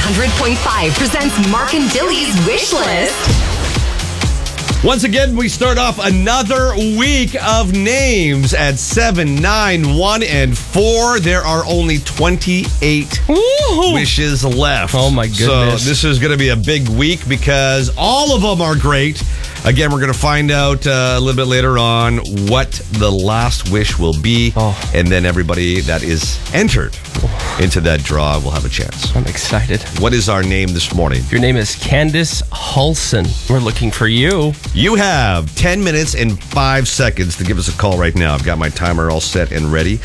100.5 presents Mark and Dilly's Wish List. Once again, we start off another week of names at 7, 9, 1, and 4. There are only 28 wishes left. Oh, my goodness. So this is going to be a big week because all of them are great. Again, we're going to find out a little bit later on what the last wish will be. And then everybody that is entered into that draw will have a chance. I'm excited. What is our name this morning? Your name is Candace Hulson. We're looking for you. You have 10 minutes and 5 seconds to give us a call right now. I've got my timer all set and ready.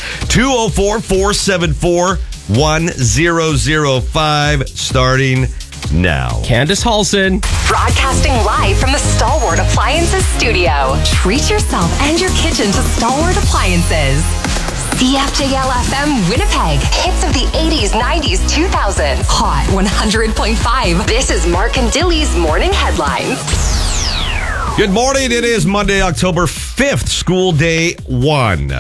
204-474-1005 starting now. Candace Hulson. Broadcasting live from the Stalwart Appliances studio. Treat yourself and your kitchen to Stalwart Appliances. CFJL-FM Winnipeg. Hits of the 80s, 90s, 2000s. Hot 100.5. This is Mark and Dilly's Morning Headlines. Good morning. It is Monday, October 5th, school day 1.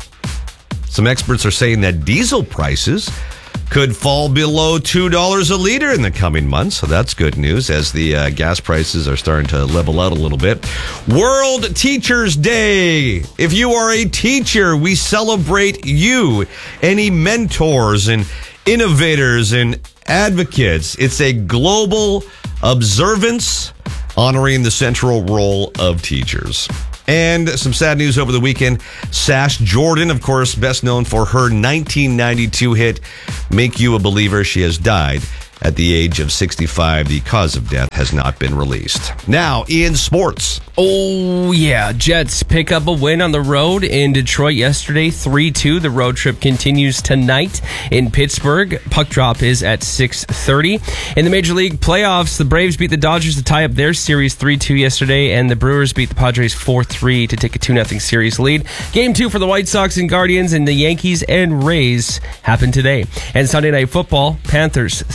Some experts are saying that diesel prices could fall below $2 a liter in the coming months. So that's good news as the gas prices are starting to level out a little bit. World Teachers Day. If you are a teacher, we celebrate you. Any mentors and innovators and advocates. It's a global observance honoring the central role of teachers. And some sad news over the weekend. Sash Jordan, of course, best known for her 1992 hit, Make You a Believer. She has died at the age of 65. The cause of death has not been released. Now, in sports. Oh, yeah. Jets pick up a win on the road in Detroit yesterday, 3-2. The road trip continues tonight in Pittsburgh. Puck drop is at 6:30. In the Major League playoffs, the Braves beat the Dodgers to tie up their series 3-2 yesterday, and the Brewers beat the Padres 4-3 to take a 2-0 series lead. Game 2 for the White Sox and Guardians, and the Yankees and Rays happen today. And Sunday Night Football, Panthers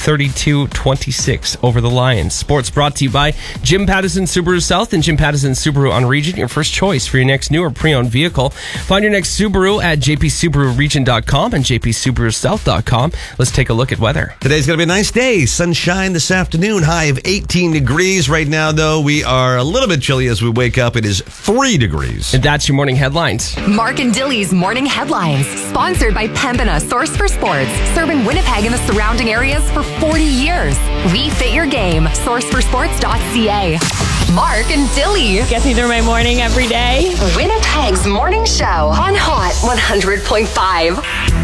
32-26 over the Lions. Sports brought to you by Jim Pattison Subaru South and Jim Pattison Subaru on Region, your first choice for your next new or pre-owned vehicle. Find your next Subaru at jpsubaruregion.com and jpsubarusouth.com. Let's take a look at weather. Today's going to be a nice day. Sunshine this afternoon. High of 18 degrees. Right now, though, we are a little bit chilly as we wake up. It is 3 degrees. And that's your morning headlines. Mark and Dilly's Morning Headlines. Sponsored by Pembina Source for Sports. Serving Winnipeg and the surrounding areas for 40 years. We fit your game. Sourceforsports.ca. Mark and Dilly. Gets me through my morning every day. Winnipeg's morning show on Hot 100.5.